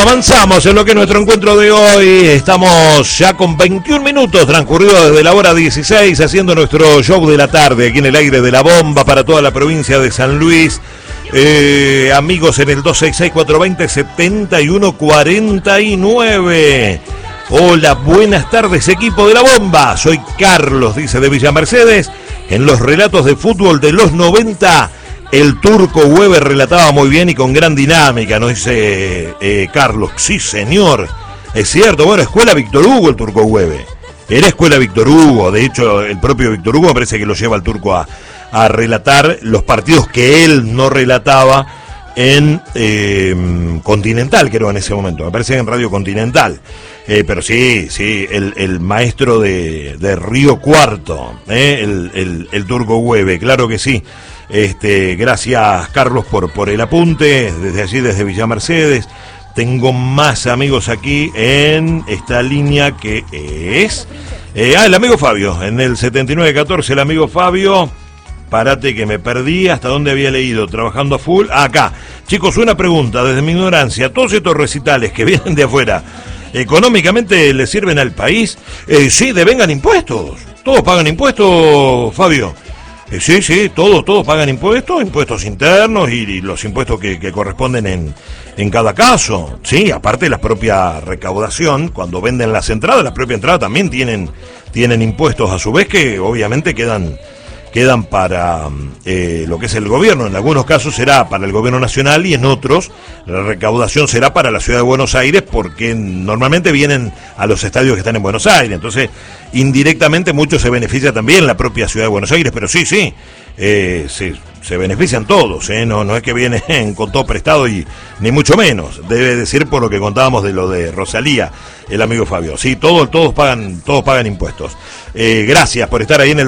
avanzamos en lo que es nuestro encuentro de hoy. Estamos ya con 21 minutos transcurridos desde la hora 16 haciendo nuestro show de la tarde aquí en el aire de la bomba para toda la provincia de San Luis. Amigos en el 266-420-7149. Hola, buenas tardes equipo de la bomba. Soy Carlos, dice de Villa Mercedes. En los relatos de fútbol de los 90... el Turco Weber relataba muy bien y con gran dinámica, nos dice Carlos. Sí, señor, es cierto. Bueno, escuela Víctor Hugo el Turco Weber. Era escuela Víctor Hugo. De hecho, el propio Víctor Hugo me parece que lo lleva al Turco a relatar los partidos que él no relataba en Continental, creo, en ese momento. Me parece que en Radio Continental. Pero sí, el maestro de Río Cuarto, el Turco Weber, claro que sí. Gracias Carlos por el apunte, desde allí, desde Villa Mercedes. Tengo más amigos aquí en esta línea que es... el amigo Fabio, en el 7914, el amigo Fabio. Párate que me perdí, ¿hasta dónde había leído? Trabajando a full. Acá. Chicos, una pregunta, desde mi ignorancia. Todos estos recitales que vienen de afuera, ¿económicamente le sirven al país? Sí, devengan impuestos. Todos pagan impuestos, Fabio. Sí, todos pagan impuestos internos y los impuestos que corresponden en cada caso. Sí, aparte de la propia recaudación, cuando venden las entradas, la propia entrada también tienen impuestos a su vez que obviamente quedan para lo que es el gobierno. En algunos casos será para el gobierno nacional y en otros la recaudación será para la ciudad de Buenos Aires, porque normalmente vienen a los estadios que están en Buenos Aires. Entonces, indirectamente mucho se beneficia también la propia ciudad de Buenos Aires, pero sí, se benefician todos, no es que vienen con todo prestado y ni mucho menos. Debe decir por lo que contábamos de lo de Rosalía, el amigo Fabio. Sí, todos pagan impuestos. Gracias por estar ahí en el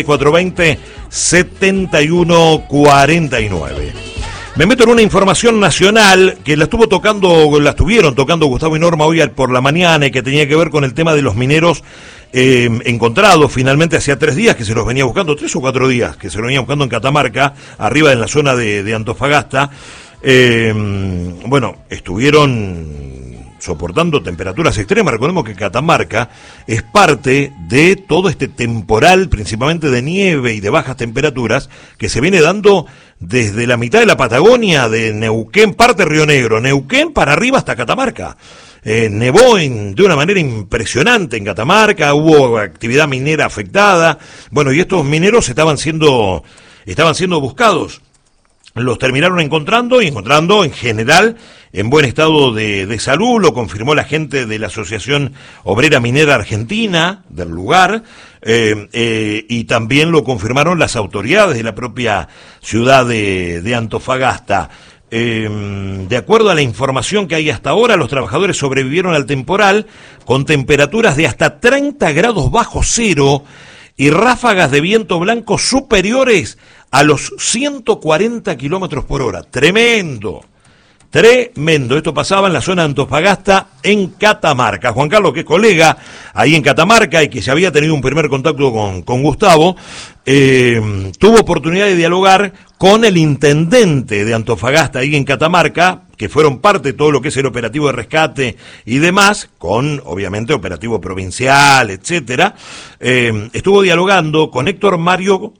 266-420-7149. Me meto en una información nacional que la estuvieron tocando Gustavo y Norma hoy por la mañana, y que tenía que ver con el tema de los mineros encontrados finalmente hacía 3 días que se los venía buscando, 3 o 4 días que se los venía buscando en Catamarca, arriba en la zona de Antofagasta. Bueno, estuvieron soportando temperaturas extremas. Recordemos que Catamarca es parte de todo este temporal, principalmente de nieve y de bajas temperaturas, que se viene dando desde la mitad de la Patagonia, de Neuquén, parte Río Negro, Neuquén para arriba hasta Catamarca. Nevó de una manera impresionante en Catamarca, hubo actividad minera afectada. Bueno, y estos mineros estaban siendo buscados. Los terminaron encontrando en general en buen estado de salud. Lo confirmó la gente de la Asociación Obrera Minera Argentina del lugar, y también lo confirmaron las autoridades de la propia ciudad de Antofagasta. De acuerdo a la información que hay hasta ahora, los trabajadores sobrevivieron al temporal con temperaturas de hasta 30 grados bajo cero y ráfagas de viento blanco superiores a los 140 kilómetros por hora. Tremendo. Esto pasaba en la zona de Antofagasta, en Catamarca. Juan Carlos, que es colega ahí en Catamarca y que ya había tenido un primer contacto con Gustavo, tuvo oportunidad de dialogar con el intendente de Antofagasta ahí en Catamarca, que fueron parte de todo lo que es el operativo de rescate y demás, con obviamente operativo provincial, etcétera. Estuvo dialogando con Héctor Mario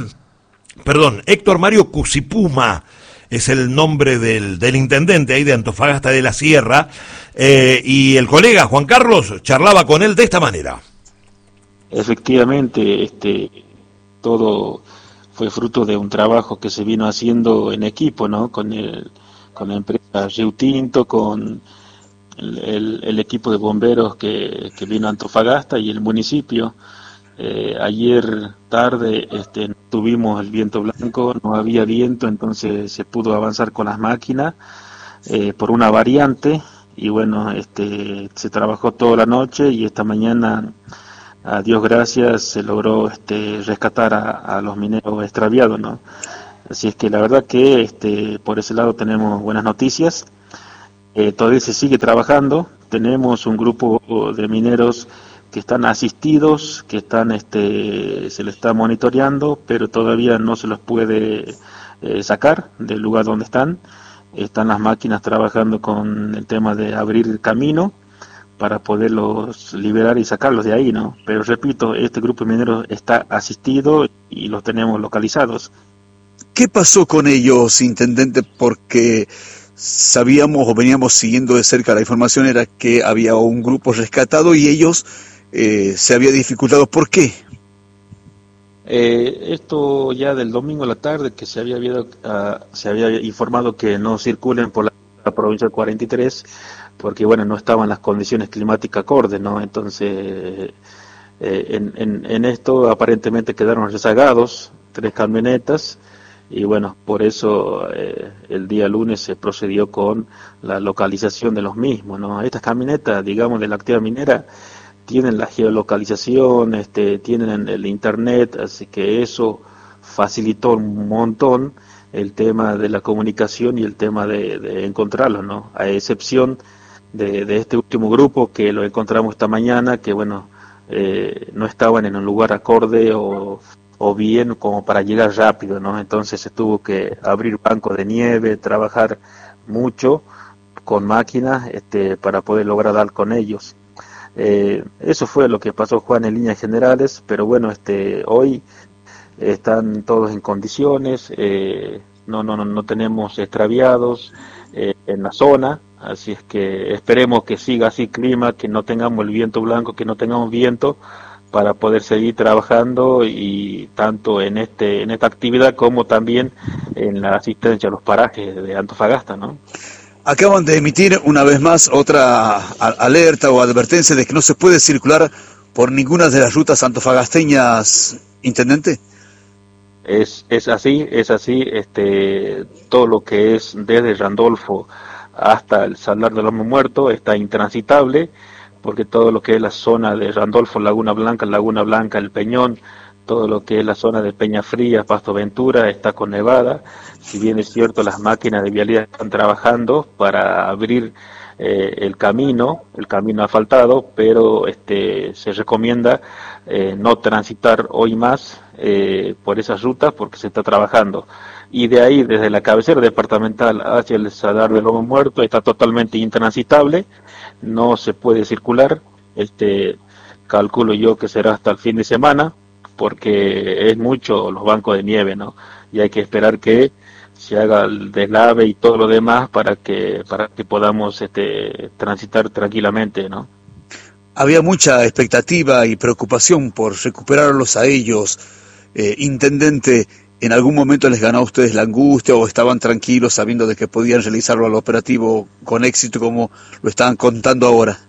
Cusipuma, es el nombre del intendente ahí de Antofagasta de la Sierra, y el colega Juan Carlos charlaba con él de esta manera. Efectivamente, todo fue fruto de un trabajo que se vino haciendo en equipo, ¿no? Con la empresa Rio Tinto, con el equipo de bomberos que vino a Antofagasta y el municipio. Ayer tarde tuvimos el viento blanco, no había viento, entonces se pudo avanzar con las máquinas por una variante, y bueno, se trabajó toda la noche y esta mañana, a Dios gracias, se logró rescatar a los mineros extraviados, ¿no? Así es que la verdad que por ese lado tenemos buenas noticias. Todavía se sigue trabajando, tenemos un grupo de mineros que están asistidos, que están se les está monitoreando, pero todavía no se los puede sacar del lugar donde están. están las máquinas trabajando con el tema de abrir el camino para poderlos liberar y sacarlos de ahí, ¿no? Pero repito, este grupo minero está asistido y los tenemos localizados. ¿Qué pasó con ellos, intendente? Porque sabíamos o veníamos siguiendo de cerca la información, era que había un grupo rescatado y ellos se había dificultado. ¿Por qué? Esto ya del domingo a la tarde, que se había informado que no circulen por la provincia del 43, porque bueno, no estaban las condiciones climáticas acordes, ¿no? Entonces, en esto aparentemente quedaron rezagados 3 camionetas, y bueno, por eso el día lunes se procedió con la localización de los mismos, ¿no? Estas camionetas, digamos, de la actividad minera, tienen la geolocalización, tienen el internet, así que eso facilitó un montón el tema de la comunicación y el tema de encontrarlos, ¿no? A excepción de este último grupo que lo encontramos esta mañana, que bueno, no estaban en un lugar acorde o bien como para llegar rápido, ¿no? Entonces se tuvo que abrir bancos de nieve, trabajar mucho con máquinas para poder lograr dar con ellos. Eso fue lo que pasó, Juan, en líneas generales, pero bueno, hoy están todos en condiciones, no tenemos extraviados en la zona, así es que esperemos que siga así el clima, que no tengamos el viento blanco, que no tengamos viento, para poder seguir trabajando y tanto en esta actividad como también en la asistencia a los parajes de Antofagasta, ¿no? Acaban de emitir una vez más otra alerta o advertencia de que no se puede circular por ninguna de las rutas antofagasteñas, intendente. Es así, todo lo que es desde Randolfo hasta el Salar del Lomo Muerto está intransitable, porque todo lo que es la zona de Randolfo, Laguna Blanca, El Peñón, todo lo que es la zona de Peña Fría, Pasto Ventura, está con nevada. Si bien es cierto, las máquinas de vialidad están trabajando para abrir el camino asfaltado, pero se recomienda no transitar hoy más por esas rutas porque se está trabajando. Y de ahí, desde la cabecera departamental hacia el Salar del Lomo Muerto, está totalmente intransitable, no se puede circular. Calculo yo que será hasta el fin de semana, porque es mucho los bancos de nieve, ¿no? Y hay que esperar que se haga el deslave y todo lo demás para que podamos transitar tranquilamente, ¿no? Había mucha expectativa y preocupación por recuperarlos a ellos. Intendente, ¿en algún momento les ganó a ustedes la angustia o estaban tranquilos sabiendo de que podían realizarlo al operativo con éxito como lo estaban contando ahora?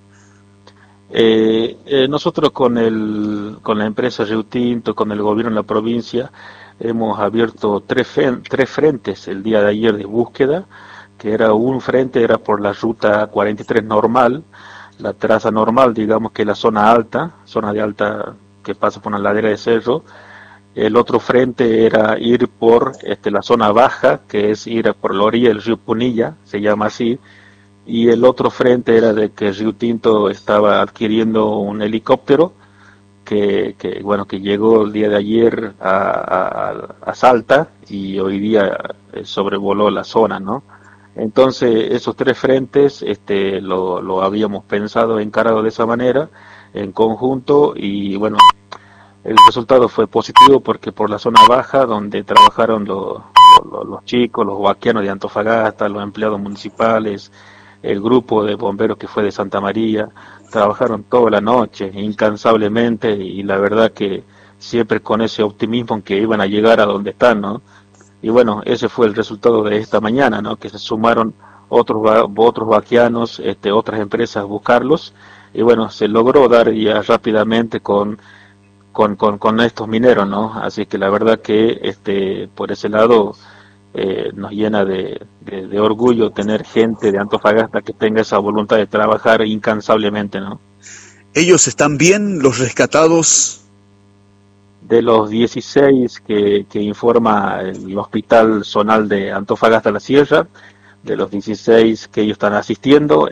Nosotros con la empresa Río Tinto, con el gobierno de la provincia, hemos abierto tres frentes el día de ayer de búsqueda, que era un frente era por la ruta 43 normal, la traza normal, digamos que la zona de alta que pasa por una ladera de cerro. El otro frente era ir por la zona baja, que es ir por la orilla del río Punilla, se llama así. Y el otro frente era de que Río Tinto estaba adquiriendo un helicóptero que llegó el día de ayer a Salta y hoy día sobrevoló la zona, ¿no? Entonces esos 3 frentes lo habíamos pensado encarado de esa manera en conjunto y bueno, el resultado fue positivo porque por la zona baja donde trabajaron los chicos, los huaquianos de Antofagasta, los empleados municipales, el grupo de bomberos que fue de Santa María, trabajaron toda la noche, incansablemente, y la verdad que siempre con ese optimismo en que iban a llegar a donde están, ¿no? Y bueno, ese fue el resultado de esta mañana, ¿no? Que se sumaron otros vaquianos, otras empresas a buscarlos, y bueno, se logró dar ya rápidamente con estos mineros, ¿no? Así que la verdad que por ese lado nos llena de orgullo tener gente de Antofagasta que tenga esa voluntad de trabajar incansablemente, ¿no? ¿Ellos están bien, los rescatados? De los 16 que informa el Hospital Zonal de Antofagasta La Sierra, de los 16 que ellos están asistiendo,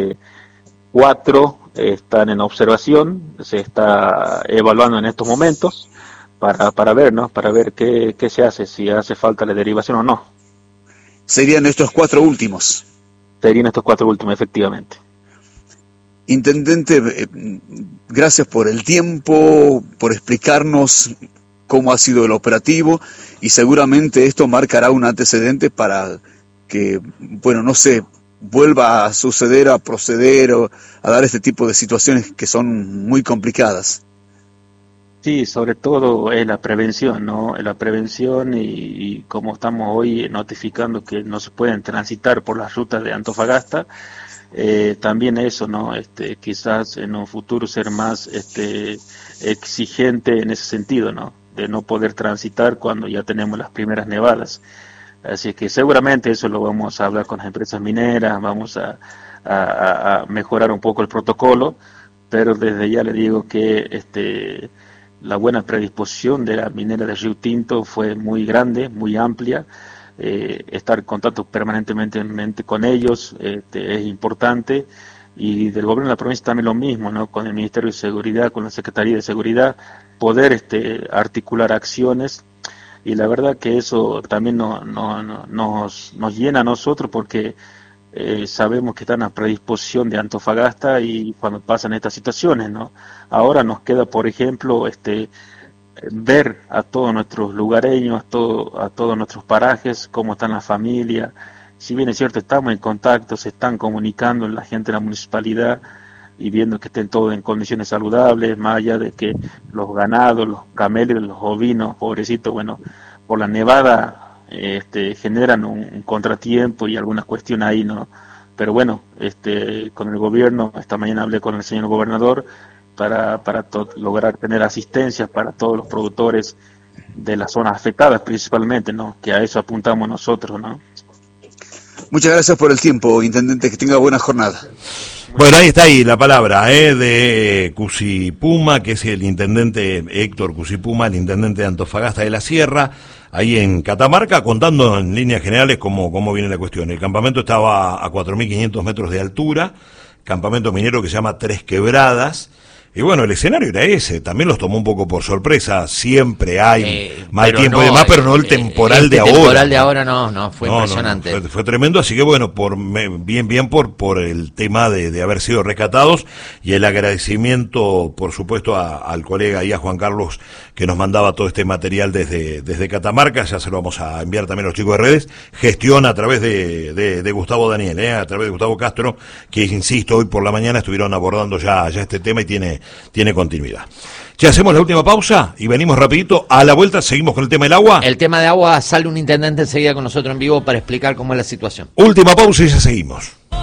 4 están en observación, se está evaluando en estos momentos para ver, ¿no? Para ver qué se hace, si hace falta la derivación o no. serían estos 4 últimos. Serían estos 4 últimos, efectivamente. Intendente, gracias por el tiempo, por explicarnos cómo ha sido el operativo, y seguramente esto marcará un antecedente para que, bueno, no sé, vuelva a suceder, a proceder o a dar este tipo de situaciones que son muy complicadas. Sí, sobre todo es la prevención, ¿no? La prevención y como estamos hoy notificando que no se pueden transitar por las rutas de Antofagasta, también eso, ¿no? Quizás en un futuro ser más exigente en ese sentido, ¿no? De no poder transitar cuando ya tenemos las primeras nevadas. Así que seguramente eso lo vamos a hablar con las empresas mineras, vamos a mejorar un poco el protocolo, pero desde ya le digo que la buena predisposición de la minera de Río Tinto fue muy grande, muy amplia. Estar en contacto permanentemente con ellos es importante, y del gobierno de la provincia también lo mismo, ¿no? Con el Ministerio de Seguridad, con la Secretaría de Seguridad, poder articular acciones, y la verdad que eso también nos llena a nosotros, porque sabemos que están a predisposición de Antofagasta y cuando pasan estas situaciones, ¿no? Ahora nos queda, por ejemplo, ver a todos nuestros lugareños, a todos nuestros parajes, cómo están las familias. Si bien es cierto, estamos en contacto, se están comunicando la gente de la municipalidad y viendo que estén todos en condiciones saludables, más allá de que los ganados, los camellos, los ovinos, pobrecitos, bueno, por la nevada generan un contratiempo y algunas cuestiones ahí, ¿no? Pero bueno, con el gobierno, esta mañana hablé con el señor gobernador para lograr tener asistencia para todos los productores de las zonas afectadas principalmente, ¿no? Que a eso apuntamos nosotros, ¿no? Muchas gracias por el tiempo, intendente, que tenga buena jornada. Bueno, ahí está la palabra de Cusipuma, que es el intendente Héctor Cusipuma, el intendente de Antofagasta de la Sierra, ahí en Catamarca, contando en líneas generales cómo viene la cuestión. El campamento estaba a 4.500 metros de altura, campamento minero que se llama Tres Quebradas. Y bueno, el escenario era ese, también los tomó un poco por sorpresa, siempre hay mal tiempo y demás, pero no el temporal de ahora. El temporal de ahora no, fue impresionante. Fue tremendo, así que bueno, bien por el tema de haber sido rescatados, y el agradecimiento, por supuesto, al colega y a Juan Carlos, que nos mandaba todo este material desde Catamarca. Ya se lo vamos a enviar también a los chicos de redes, gestión a través de Gustavo Daniel, a través de Gustavo Castro, que insisto, hoy por la mañana estuvieron abordando ya este tema y tiene continuidad. Ya hacemos la última pausa y venimos rapidito. A la vuelta seguimos con el tema del agua. El tema de agua, sale un intendente enseguida con nosotros en vivo para explicar cómo es la situación. Última pausa y ya seguimos.